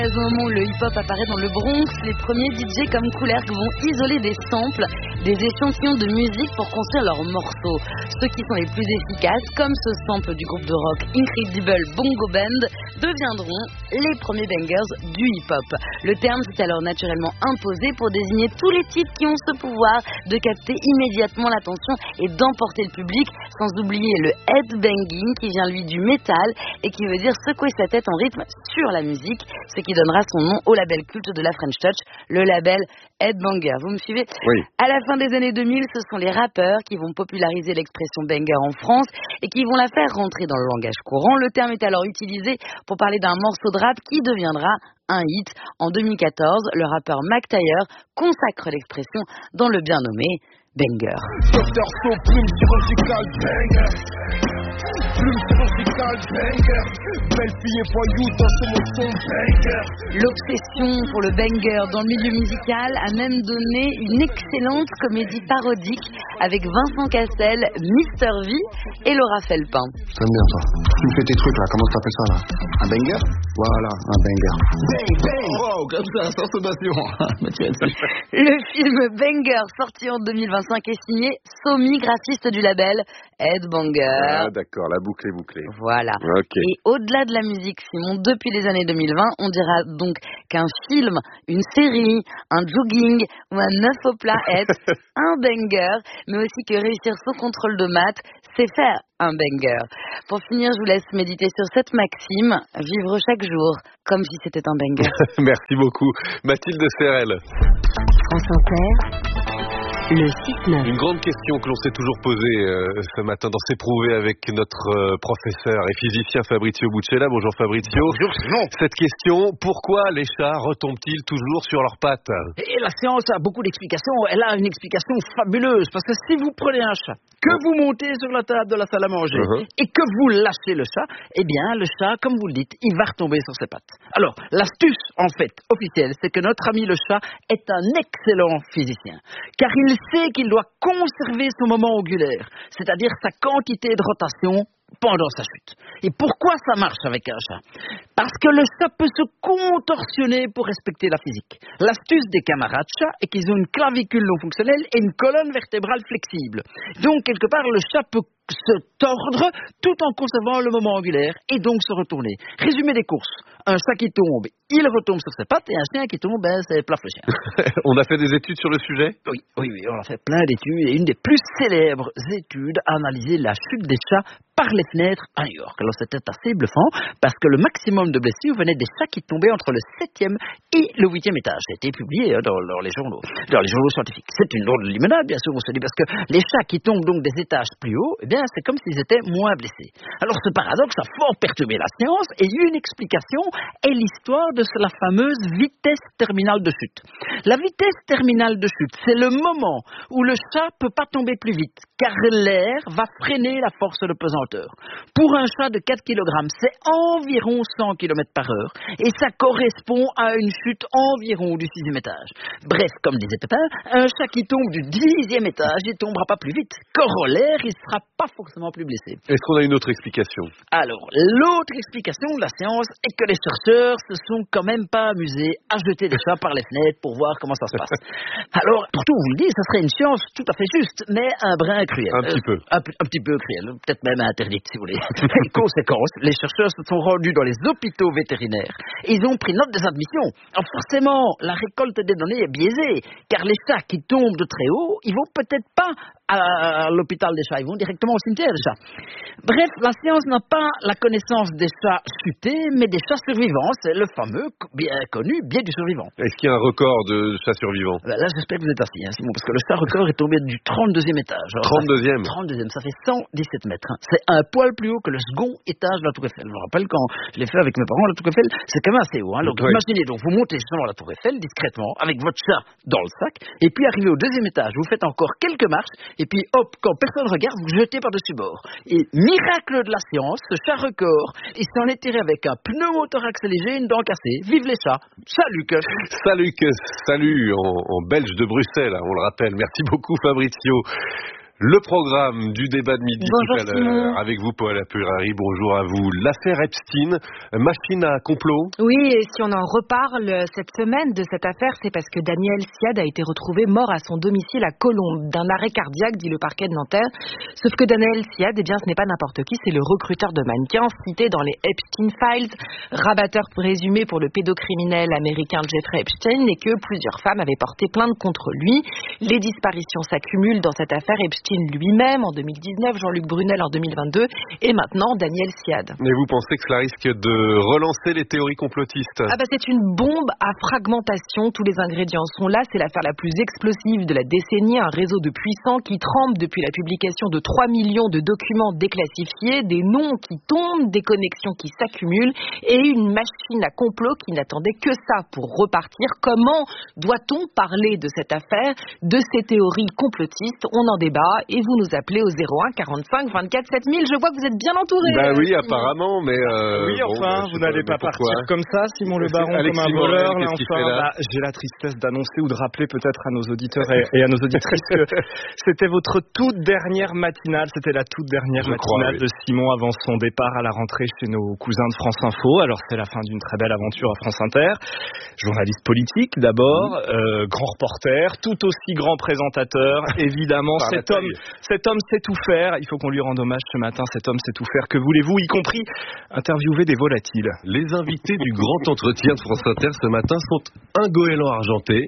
Au moment où le hip-hop apparaît dans le Bronx, les premiers DJ comme Kool Herc vont isoler des samples, des échantillons de musique pour construire leurs morceaux. Ceux qui sont les plus efficaces, comme ce sample du groupe de rock Incredible Bongo Band, deviendront les premiers bangers du hip-hop. Le terme s'est alors naturellement imposé pour désigner tous les types qui ont ce pouvoir de capter immédiatement l'attention et d'emporter le public, sans oublier le headbanging qui vient lui du métal et qui veut dire secouer sa tête en rythme sur la musique, ce qui donnera son nom au label culte de la French Touch, le label Headbanger. Vous me suivez? Oui. À la fin des années 2000, ce sont les rappeurs qui vont populariser l'expression banger en France et qui vont la faire rentrer dans le langage courant. Le terme est alors utilisé pour parler d'un morceau de rap qui deviendra un hit. En 2014, le rappeur Mac Taylor consacre l'expression dans le bien nommé banger. Docteur So, plume chirurgicale, banger. Plume chirurgicale, banger. Belle fille et voyou dans ce son, banger. L'obsession pour le banger dans le milieu musical a même donné une excellente comédie parodique avec Vincent Cassel, Mister V et Laura Felpin. J'aime bien ça. Tu me fais tes trucs là, comment tu t'appelles ça là? Un banger? Voilà, un banger. Bang, bang. Wow, comme ça, sans sommation. Le film Banger, sorti en 2025, est signé Somi, graphiste du label Headbanger. Ah d'accord, la boucle est bouclée. Voilà. Okay. Et au-delà de la musique, Simon, depuis les années 2020, on dira donc qu'un film, une série, un jogging ou un œuf au plat est un banger, mais aussi que réussir sans contrôle de maths, c'est faire un banger. Pour finir, je vous laisse méditer sur cette maxime, vivre chaque jour comme si c'était un banger. Merci beaucoup. Mathilde Serrel. France Inter, le 6-9. Une grande question que l'on s'est toujours posée ce matin dans S'éprouver avec notre professeur et physicien Fabrizio Buccella. Bonjour Fabrizio. Bonjour Simon. Cette question, pourquoi les chats retombent-ils toujours sur leurs pattes? Et la science a beaucoup d'explications. Elle a une explication fabuleuse. Parce que si vous prenez un chat, que vous montez sur la table de la salle à manger et que vous lâchez le chat, eh bien le chat, comme vous le dites, il va retomber sur ses pattes. Alors, l'astuce, en fait, officielle, c'est que notre ami le chat est un excellent physicien. Car il sait qu'il doit conserver son moment angulaire, c'est-à-dire sa quantité de rotation pendant sa chute. Et pourquoi ça marche avec un chat? Parce que le chat peut se contorsionner pour respecter la physique. L'astuce des camarades chats est qu'ils ont une clavicule non fonctionnelle et une colonne vertébrale flexible. Donc, quelque part, le chat peut se tordre tout en conservant le moment angulaire et donc se retourner. Résumé des courses. Un chat qui tombe, il retombe sur ses pattes et un chien qui tombe, c'est plaf le chien. On a fait des études sur le sujet? Oui, on a fait plein d'études et une des plus célèbres études a analysé la chute des chats par les fenêtres à New York. Alors c'était assez bluffant parce que le maximum de blessures venait des chats qui tombaient entre le 7e et le 8e étage. C'était publié dans les journaux scientifiques. C'est une drôle de limonade, bien sûr, on se dit, parce que les chats qui tombent donc des étages plus hauts, eh bien c'est comme s'ils étaient moins blessés. Alors ce paradoxe a fort perturbé la science et une explication est l'histoire de la fameuse vitesse terminale de chute. La vitesse terminale de chute, c'est le moment où le chat peut pas tomber plus vite, car l'air va freiner la force de pesanteur. Pour un chat de 4 kg, c'est environ 100 km par heure, et ça correspond à une chute environ du 6e étage. Bref, comme disait Pépin, un chat qui tombe du 10e étage, il tombera pas plus vite. Corollaire, il sera pas forcément plus blessé. Est-ce qu'on a une autre explication? Alors, l'autre explication de la science est que les chercheurs se sont quand même pas amusés à jeter des chats par les fenêtres pour voir comment ça se passe. Alors, pour tout vous le dire, ça serait une science tout à fait juste, mais un brin cruel. Un petit peu. Un petit peu cruel, peut-être même interdite si vous voulez. Conséquence, les chercheurs se sont rendus dans les hôpitaux vétérinaires. Ils ont pris note des admissions. Alors forcément, la récolte des données est biaisée, car les chats qui tombent de très haut, ils vont peut-être pas à l'hôpital des chats, ils vont directement au cimetière des chats. Bref, la science n'a pas la connaissance des chats chutés, mais des chats survivants. C'est le fameux, bien connu, biais du survivant. Est-ce qu'il y a un record de chats survivants? Là, j'espère que vous êtes assis, hein, Simon, parce que le chat record est tombé du 32e étage. Alors, 32e 32e, ça fait 117 mètres. Hein. C'est un poil plus haut que le second étage de la Tour Eiffel. Je me rappelle quand je l'ai fait avec mes parents, la Tour Eiffel, c'est quand même assez haut. Hein. Donc, imaginez, donc, vous montez justement la Tour Eiffel discrètement, avec votre chat dans le sac, et puis arrivé au 2e étage, vous faites encore quelques marches, et puis hop, quand personne regarde, vous jetez par-dessus bord. Et miracle de la science, ce chat record, il s'en est tiré avec un pneumothorax léger, une dent cassée. Vive les chats. Salut que. Salut en belge de Bruxelles, on le rappelle. Merci beaucoup Fabrizio. Le programme du débat de midi Bonjour tout à l'heure, avec vous Paola Purari, bonjour à vous. L'affaire Epstein, machine à complot. Oui, et si on en reparle cette semaine de cette affaire, c'est parce que Daniel Siad a été retrouvé mort à son domicile à Colombes d'un arrêt cardiaque, dit le parquet de Nanterre. Sauf que Daniel Siad, eh bien, ce n'est pas n'importe qui, c'est le recruteur de mannequins cité dans les Epstein Files, rabatteur présumé pour le pédocriminel américain Jeffrey Epstein, et que plusieurs femmes avaient porté plainte contre lui. Les disparitions s'accumulent dans cette affaire. Epstein lui-même en 2019, Jean-Luc Brunel en 2022 et maintenant Daniel Siad. Et vous pensez que cela risque de relancer les théories complotistes? C'est une bombe à fragmentation, tous les ingrédients sont là, c'est l'affaire la plus explosive de la décennie, un réseau de puissants qui tremble depuis la publication de 3 millions de documents déclassifiés, des noms qui tombent, des connexions qui s'accumulent et une machine à complot qui n'attendait que ça pour repartir. Comment doit-on parler de cette affaire, de ces théories complotistes? On en débat. Et vous nous appelez au 01 45 24 7000. Je vois que vous êtes bien entouré. Bah oui, apparemment, mais... oui, enfin, vous n'allez pas partir comme ça, Simon Le Baron, comme un voleur. Là, enfin, j'ai la tristesse d'annoncer ou de rappeler peut-être à nos auditeurs et à nos auditrices que c'était votre toute dernière matinale. C'était la toute dernière matinale de Simon avant son départ à la rentrée chez nos cousins de France Info. Alors, c'est la fin d'une très belle aventure à France Inter. Journaliste politique d'abord, grand reporter, tout aussi grand présentateur, évidemment. Cet homme sait tout faire. Il faut qu'on lui rende hommage ce matin. Cet homme sait tout faire. Que voulez-vous, y compris interviewer des volatiles. Les invités du grand entretien de France Inter ce matin sont un goéland argenté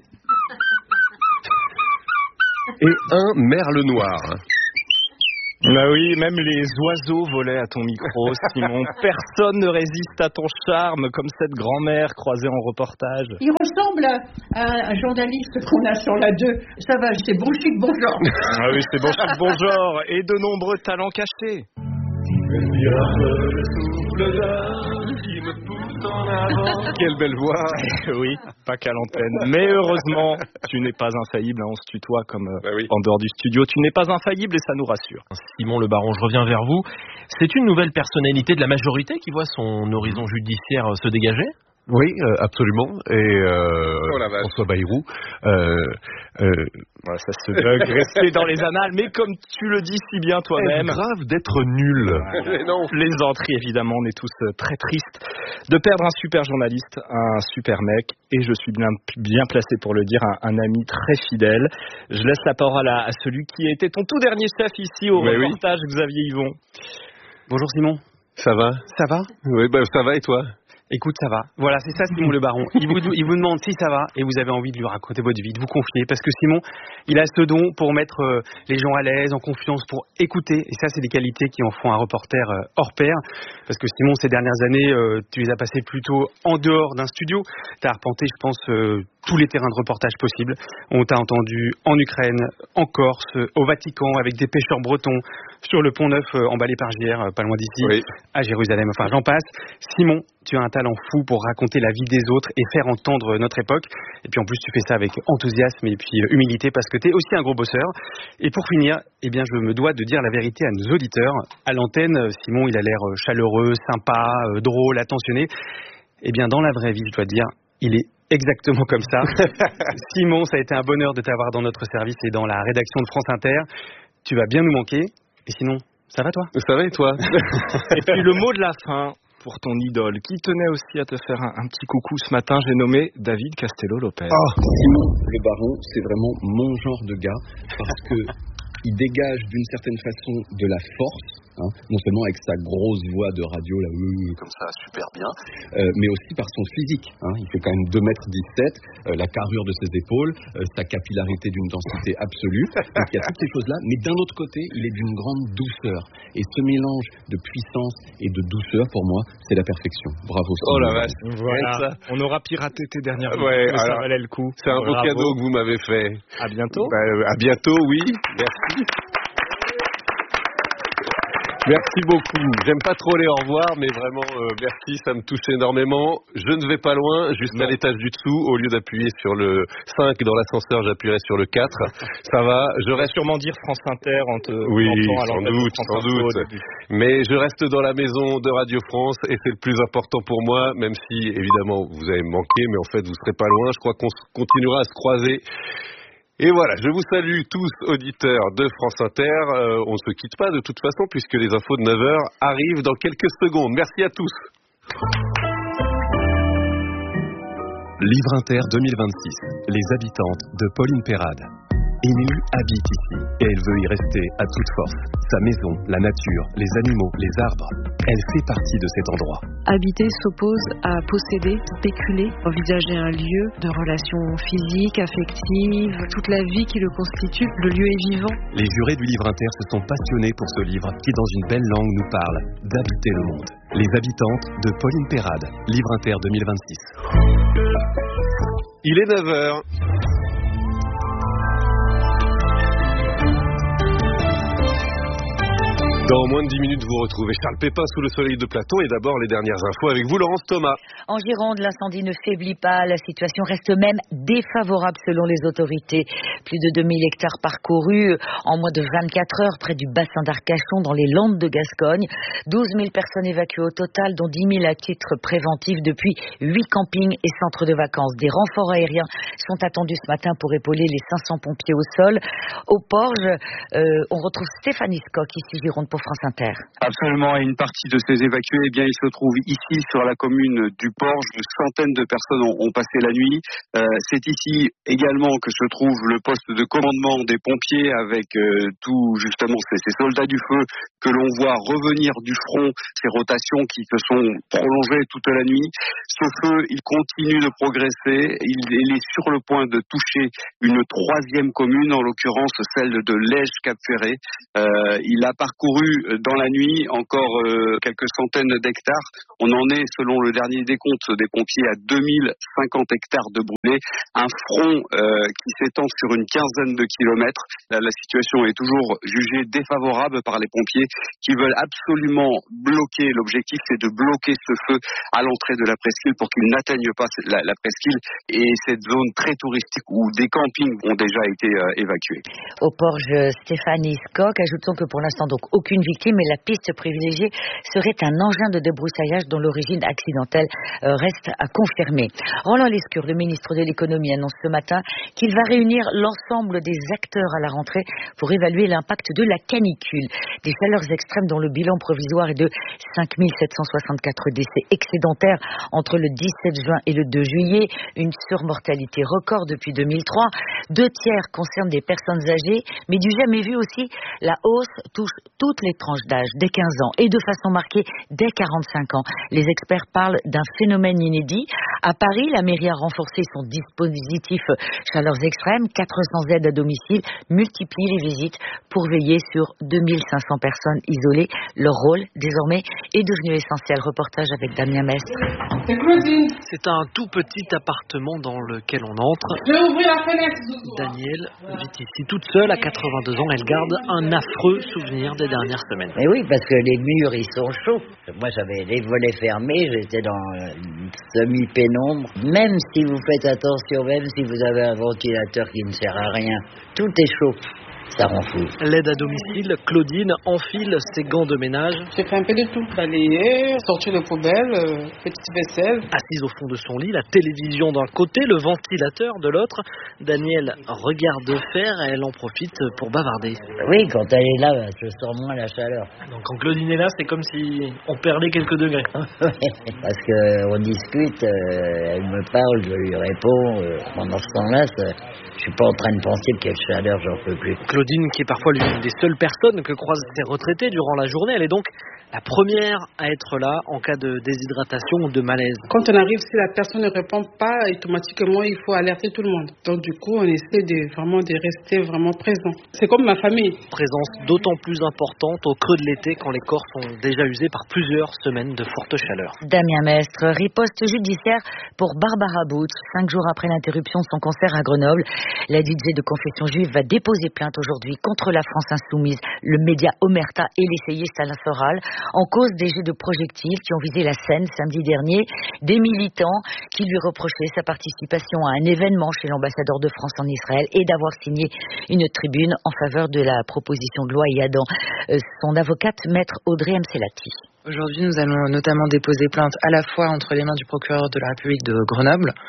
et un merle noir. Bah oui, même les oiseaux volaient à ton micro, Simon. Personne ne résiste à ton charme, comme cette grand-mère croisée en reportage. Il ressemble à un journaliste qu'on a sur la 2. Ça va, c'est bon chic, bon genre. Ah oui, c'est bon chic, bon genre. Et de nombreux talents cachés. Quelle belle voix. Oui, pas qu'à l'antenne. Mais heureusement, tu n'es pas infaillible. On se tutoie comme en dehors du studio. Tu n'es pas infaillible et ça nous rassure. Simon Le Baron, je reviens vers vous. C'est une nouvelle personnalité de la majorité qui voit son horizon judiciaire se dégager ? Oui, absolument. Et François Bayrou. Ça se bug, rester dans les annales, mais comme tu le dis si bien toi-même. C'est grave d'être nul. Non. Plaisanterie, évidemment, on est tous très tristes de perdre un super journaliste, un super mec, et je suis bien placé pour le dire, un ami très fidèle. Je laisse la parole à celui qui était ton tout dernier chef ici au reportage, Xavier Yvon. Bonjour Simon. Ça va? Ça va? Oui, ça va et toi? Écoute, ça va. Voilà, c'est ça Simon Le Baron. Il vous demande si ça va et vous avez envie de lui raconter votre vie, de vous confier. Parce que Simon, il a ce don pour mettre les gens à l'aise, en confiance, pour écouter. Et ça, c'est des qualités qui en font un reporter hors pair. Parce que Simon, ces dernières années, tu les as passées plutôt en dehors d'un studio. Tu as arpenté, je pense, tous les terrains de reportage possibles. On t'a entendu en Ukraine, en Corse, au Vatican, avec des pêcheurs bretons, sur le Pont Neuf, emballé par JR, pas loin d'ici, à Jérusalem. Enfin, j'en passe. Simon, tu as un talent fou pour raconter la vie des autres et faire entendre notre époque. Et puis en plus, tu fais ça avec enthousiasme et puis humilité parce que tu es aussi un gros bosseur. Et pour finir, eh bien, je me dois de dire la vérité à nos auditeurs. À l'antenne, Simon, il a l'air chaleureux, sympa, drôle, attentionné. Eh bien, dans la vraie vie, je dois te dire, il est exactement comme ça. Simon, ça a été un bonheur de t'avoir dans notre service et dans la rédaction de France Inter. Tu vas bien nous manquer. Et sinon, ça va toi? Ça va et toi? Et puis le mot de la fin pour ton idole, qui tenait aussi à te faire un petit coucou ce matin, j'ai nommé David Castello-Lopez. Simon Le Baron, c'est vraiment mon genre de gars, parce que il dégage d'une certaine façon de la force, non seulement avec sa grosse voix de radio, là, comme ça, super bien, mais aussi par son physique. Il fait quand même 2,17 m, la carrure de ses épaules, sa capillarité d'une densité absolue. Donc il y a toutes ces choses-là, mais d'un autre côté, il est d'une grande douceur. Et ce mélange de puissance et de douceur, pour moi, c'est la perfection. Bravo. Oh la vache. Voilà. On aura piraté tes dernières minutes, mais ça valait le coup. C'est un beau cadeau que vous m'avez fait. À bientôt. À bientôt, oui. Merci. Merci beaucoup. J'aime pas trop les au revoir, mais vraiment, merci, ça me touche énormément. Je ne vais pas loin, juste à l'étage du dessous. Au lieu d'appuyer sur le 5 dans l'ascenseur, j'appuierai sur le 4. Ça va, je reste... sûrement dire France Inter en te... Oui, sans doute. Mais je reste dans la maison de Radio France et c'est le plus important pour moi, même si, évidemment, vous avez manqué, mais en fait, vous serez pas loin. Je crois qu'on continuera à se croiser. Et voilà, je vous salue tous, auditeurs de France Inter. On ne se quitte pas de toute façon, puisque les infos de 9h arrivent dans quelques secondes. Merci à tous. Livre Inter 2026. Les habitantes de Pauline Perrade. Émile habite ici et elle veut y rester à toute force. Sa maison, la nature, les animaux, les arbres, elle fait partie de cet endroit. Habiter s'oppose à posséder, spéculer, envisager un lieu de relations physiques, affectives, toute la vie qui le constitue. Le lieu est vivant. Les jurés du Livre Inter se sont passionnés pour ce livre qui, dans une belle langue, nous parle d'habiter le monde. Les habitantes de Pauline Perrade. Livre Inter 2026. Il est 9h. Dans moins de 10 minutes, vous retrouvez Charles Pépin sous le soleil de Platon. Et d'abord, les dernières infos avec vous, Laurence Thomas. En Gironde, l'incendie ne faiblit pas. La situation reste même défavorable selon les autorités. Plus de 2000 hectares parcourus en moins de 24 heures près du bassin d'Arcachon dans les Landes de Gascogne. 12 000 personnes évacuées au total, dont 10 000 à titre préventif depuis 8 campings et centres de vacances. Des renforts aériens sont attendus ce matin pour épauler les 500 pompiers au sol. Au Porge, on retrouve Stéphanie Scott, ici Gironde pour France Inter. Absolument, et une partie de ces évacués, eh bien, ils se trouvent ici sur la commune du Porge. Une centaine de personnes ont passé la nuit. C'est ici également que se trouve le poste de commandement des pompiers avec tout justement ces soldats du feu que l'on voit revenir du front, ces rotations qui se sont prolongées toute la nuit. Ce feu, il continue de progresser. Il est sur le point de toucher une troisième commune, en l'occurrence celle de Lège-Cap-Ferré. Il a parcouru dans la nuit encore quelques centaines d'hectares. On en est, selon le dernier décompte des pompiers, à 2050 hectares de brûlés. Un front qui s'étend sur une quinzaine de kilomètres. La situation est toujours jugée défavorable par les pompiers qui veulent absolument bloquer. L'objectif, c'est de bloquer ce feu à l'entrée de la presqu'île pour qu'il n'atteigne pas la presqu'île et cette zone très touristique où des campings ont déjà été évacués. Au Porge, Stéphanie Scott, ajoutons que pour l'instant, donc, aucune victime, mais la piste privilégiée serait un engin de débroussaillage dont l'origine accidentelle reste à confirmer. Roland Lescure, le ministre de l'économie, annonce ce matin qu'il va réunir l'ensemble des acteurs à la rentrée pour évaluer l'impact de la canicule. Des chaleurs extrêmes dont le bilan provisoire est de 5 764 décès excédentaires entre le 17 juin et le 2 juillet, une surmortalité record depuis 2003. 2 tiers concernent des personnes âgées, mais du jamais vu aussi, la hausse touche toutes les tranches d'âge, dès 15 ans, et de façon marquée dès 45 ans. Les experts parlent d'un phénomène inédit. À Paris, la mairie a renforcé son dispositif chaleurs extrêmes, 400 aides à domicile, multiplie les visites pour veiller sur 2500 personnes isolées. Leur rôle, désormais, est devenu essentiel. Reportage avec Damien Mestre. C'est un tout petit appartement dans lequel on entre. Je vais ouvrir la fenêtre, Zouzou. Daniel vit ici toute seule, à 82 ans. Elle garde un affreux souvenir des dernières semaines. Mais oui, parce que les murs, ils sont chauds. Moi, j'avais les volets fermés, j'étais dans une semi-pénombre. Même si vous faites attention, même si vous avez un ventilateur qui ne sert à rien, tout est chaud. Ça rend fou. L'aide à domicile, Claudine enfile ses gants de ménage. J'ai fait un peu de tout. Balayer, sortir les poubelles, petite vaisselle. Assise au fond de son lit, la télévision d'un côté, le ventilateur de l'autre. Danielle regarde faire et elle en profite pour bavarder. Oui, quand elle est là, je sens moins la chaleur. Donc quand Claudine est là, c'est comme si on perdait quelques degrés. Parce qu'on discute, elle me parle, je lui réponds. Pendant ce temps-là, je suis pas en train de penser quelle chaleur, j'en peux plus. Claudine, qui est parfois l'une des seules personnes que croisent ces retraités durant la journée, elle est donc la première à être là en cas de déshydratation ou de malaise. Quand on arrive, si la personne ne répond pas, automatiquement, il faut alerter tout le monde. Donc du coup, on essaie de rester vraiment présent. C'est comme ma famille. Présence d'autant plus importante au creux de l'été quand les corps sont déjà usés par plusieurs semaines de forte chaleur. Damien Mestre, riposte judiciaire pour Barbara Butch. 5 jours après l'interruption de son concert à Grenoble, la DJ de confession juive va déposer plainte aujourd'hui contre la France insoumise, le média Omerta et l'essayiste Alain Soral, en cause des jets de projectiles qui ont visé la Seine samedi dernier, des militants qui lui reprochaient sa participation à un événement chez l'ambassadeur de France en Israël et d'avoir signé une tribune en faveur de la proposition de loi Yadan. Son avocate, maître Audrey Mselati. Aujourd'hui, nous allons notamment déposer plainte à la fois entre les mains du procureur de la République de Grenoble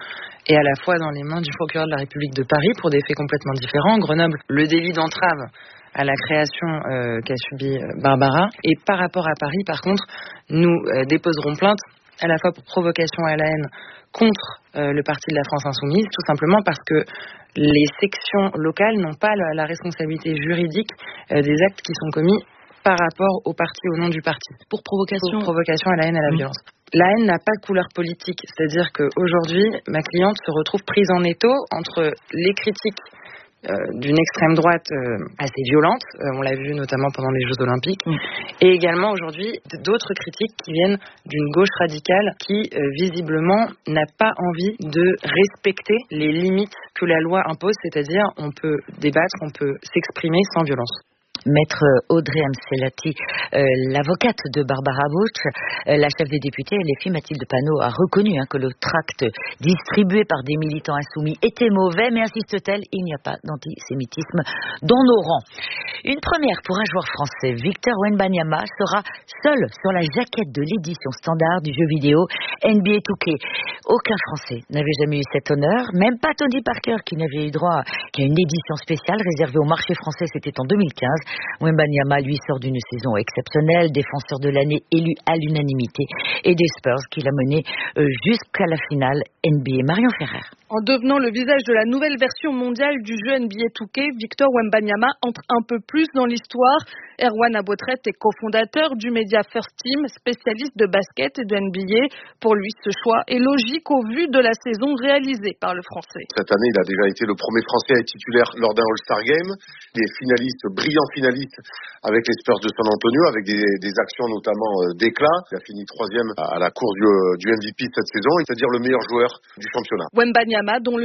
est à la fois dans les mains du procureur de la République de Paris pour des faits complètement différents. Grenoble, le délit d'entrave à la création qu'a subi Barbara. Et par rapport à Paris, par contre, nous déposerons plainte à la fois pour provocation à la haine contre le parti de la France Insoumise, tout simplement parce que les sections locales n'ont pas la responsabilité juridique des actes qui sont commis par rapport au parti, au nom du parti. Pour provocation à la haine et à la violence. La haine n'a pas de couleur politique, c'est-à-dire qu'aujourd'hui, ma cliente se retrouve prise en étau entre les critiques d'une extrême droite assez violente, on l'a vu notamment pendant les Jeux Olympiques, et également aujourd'hui d'autres critiques qui viennent d'une gauche radicale qui visiblement n'a pas envie de respecter les limites que la loi impose, c'est-à-dire on peut débattre, on peut s'exprimer sans violence. Maître Audrey Amselati, l'avocate de Barbara Bush, la chef des députés, LFI, Mathilde Panot, a reconnu que le tract distribué par des militants insoumis était mauvais, mais insiste-t-elle, il n'y a pas d'antisémitisme dans nos rangs. Une première pour un joueur français, Victor Wembanyama sera seul sur la jaquette de l'édition standard du jeu vidéo NBA 2K. Aucun Français n'avait jamais eu cet honneur, même pas Tony Parker qui n'avait eu droit qu'à une édition spéciale réservée au marché français, c'était en 2015. Wembanyama, lui, sort d'une saison exceptionnelle, défenseur de l'année élu à l'unanimité, et des Spurs qui l'a mené jusqu'à la finale NBA. Marion Ferrer. En devenant le visage de la nouvelle version mondiale du jeu NBA 2K, Victor Wembanyama entre un peu plus dans l'histoire. Erwan Abotret est cofondateur du média First Team, spécialiste de basket et de NBA. Pour lui, ce choix est logique au vu de la saison réalisée par le Français. Cette année, il a déjà été le premier Français à être titulaire lors d'un All-Star Game. Il est finaliste, brillant finaliste avec les Spurs de San Antonio, avec des actions notamment d'éclat. Il a fini 3e à la course du MVP cette saison, c'est-à-dire le meilleur joueur du championnat. Wembanyama, dont le